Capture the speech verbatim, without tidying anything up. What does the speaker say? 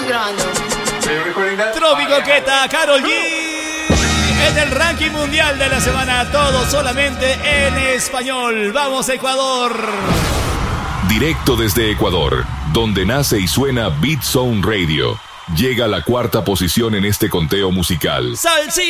grabando. Tropi Coqueta, Karol G. En el ranking mundial de la semana, todo solamente en español. Vamos, Ecuador. Directo desde Ecuador, donde nace y suena Beat Zone Radio. Llega a la cuarta posición en este conteo musical. Salsita.